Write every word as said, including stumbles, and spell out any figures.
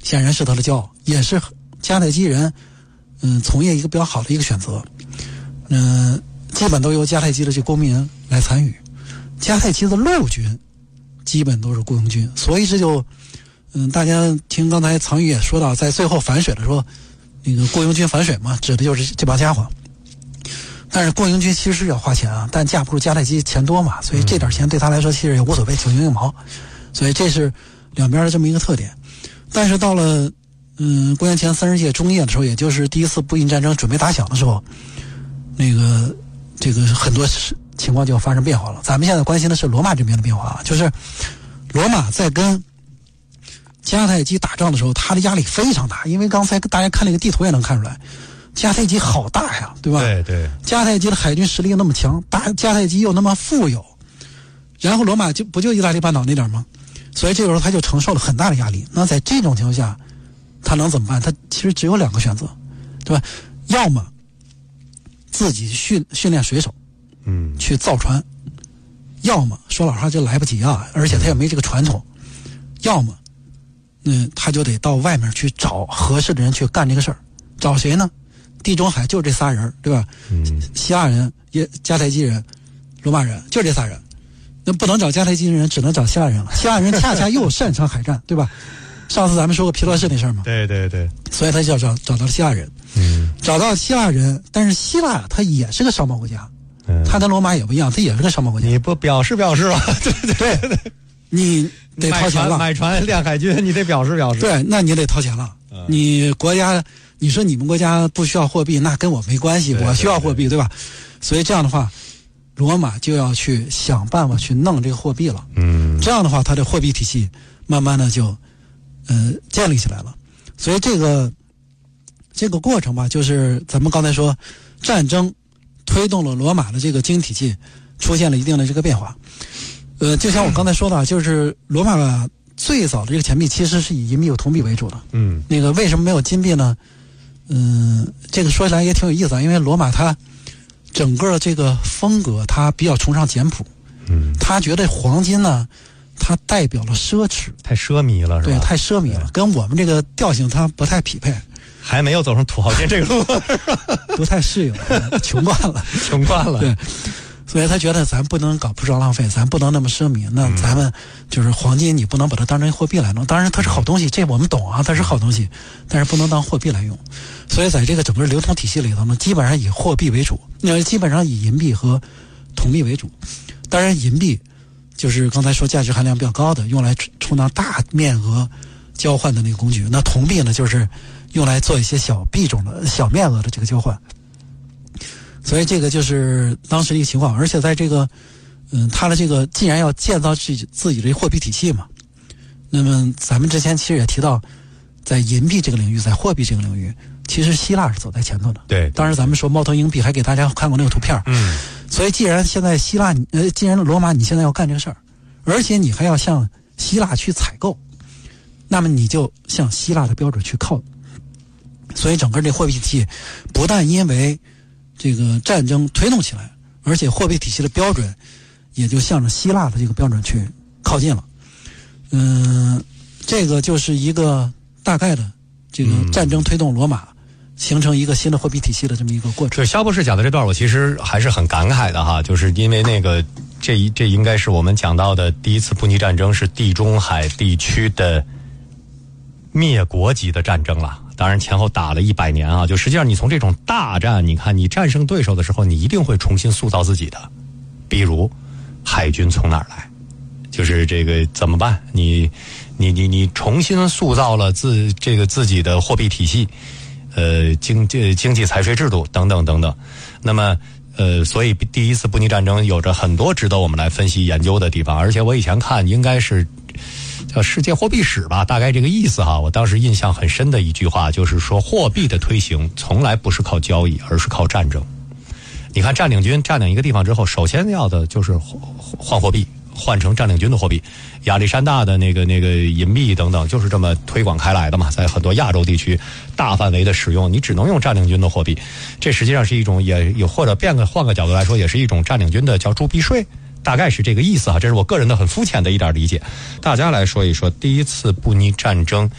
显然是他的骄傲，也是迦太基人嗯从业一个比较好的一个选择。嗯、呃，基本都由迦太基的这公民来参与。迦太基的陆军基本都是雇佣军，所以这就嗯，大家听刚才藏宇也说到，在最后反水的时候，那个雇佣军反水嘛，指的就是这帮家伙。但是雇佣军其实是要花钱啊，但架不住迦太基钱多嘛，所以这点钱对他来说其实也无所谓，九牛一毛。所以这是两边的这么一个特点。但是到了嗯公元前三十届中叶的时候，也就是第一次布匿战争准备打响的时候，那个这个很多情况就要发生变化了。咱们现在关心的是罗马这边的变化啊，就是罗马在跟迦太基打仗的时候，他的压力非常大，因为刚才大家看那个地图也能看出来，迦太基好大呀，对吧？ 对对。 迦太基的海军实力又那么强，大迦太基又那么富有，然后罗马就不就意大利半岛那点吗？所以这个时候他就承受了很大的压力。那在这种情况下，他能怎么办？他其实只有两个选择，对吧？要么自己训训练水手， 嗯， 去造船；要么说老实话就来不及啊，而且他也没这个传统；要么嗯，他就得到外面去找合适的人去干这个事儿。找谁呢？地中海就这仨人，对吧？ 嗯， 希腊人、也迦太基人、罗马人，就这仨人。那不能找迦太基人，只能找希腊人了。希腊人恰恰又擅长海战，对吧？上次咱们说过皮洛士那事儿嘛。 对对对。 所以他就要找找到了希腊人。 嗯。找到希腊人，但是希腊他也是个商贸国家，嗯，他跟罗马也不一样，他也是个商贸国家。 你不表示表示了？对对对对。 你得掏钱了， 买船、买船练海军，你得表示表示。 对，那你得掏钱了。嗯、你国家，你说你们国家不需要货币，那跟我没关系，我需要货币，对吧？所以这样的话，罗马就要去想办法去弄这个货币了。 嗯， 这样的话，它的货币体系慢慢的就，呃，建立起来了。所以这个这个过程吧，就是咱们刚才说，战争推动了罗马的这个经济体系出现了一定的这个变化。呃，就像我刚才说的，就是罗马最早的这个钱币其实是以银币和铜币为主的。 嗯， 那个为什么没有金币呢？嗯，这个说起来也挺有意思啊，因为罗马它整个这个风格它比较崇尚简朴。 嗯， 他觉得黄金呢，它代表了奢侈， 太奢靡了，是吧？ 对，太奢靡了，跟我们这个调性它不太匹配。 还没有走上土豪金这个路， 不太适应，穷惯了， 穷惯了。 对。所以他觉得咱不能搞铺张浪费，咱不能那么奢靡。那咱们就是黄金，你不能把它当成货币来弄。当然它是好东西，这我们懂啊，它是好东西，但是不能当货币来用。所以在这个整个流通体系里头呢，基本上以货币为主，那基本上以银币和铜币为主。当然银币就是刚才说价值含量比较高的，用来充当大面额交换的那个工具。那铜币呢，就是用来做一些小币种的小面额的这个交换。所以这个就是当时的一个情况，而且在这个，嗯，他的这个既然要建造自己自己的货币体系嘛，那么咱们之前其实也提到，在银币这个领域，在货币这个领域，其实希腊是走在前头的。 对， 当时咱们说猫头鹰币，还给大家看过那个图片。 嗯， 所以既然现在希腊，呃，既然罗马你现在要干这个事儿，而且你还要向希腊去采购，那么你就向希腊的标准去靠。所以整个这货币体系不但因为这个战争推动起来，而且货币体系的标准也就向着希腊的这个标准去靠近了。嗯，这个就是一个大概的这个战争推动罗马形成一个新的货币体系的这么一个过程。 对，肖博士讲的这段我其实还是很感慨的哈，就是因为那个这一这应该是我们讲到的第一次布匿战争，是地中海地区的灭国级的战争了。当然前后打了一百年啊，就实际上你从这种大战，你看你战胜对手的时候，你一定会重新塑造自己的。比如海军从哪儿来，就是这个怎么办？你你你你重新塑造了自这个自己的货币体系，呃经济经济财税制度等等等等。那么呃，所以第一次布匿战争有着很多值得我们来分析研究的地方，而且我以前看应该是叫世界货币史吧，大概这个意思哈。我当时印象很深的一句话就是说，货币的推行从来不是靠交易，而是靠战争。你看占领军占领一个地方之后，首先要的就是换货币，换成占领军的货币。亚历山大的那个那个银币等等，就是这么推广开来的嘛，在很多亚洲地区大范围的使用，你只能用占领军的货币。这实际上是一种也有或者变个换个角度来说，也是一种占领军的叫铸币税。大概是这个意思啊，这是我个人的很肤浅的一点理解。大家来说一说第一次布匿战争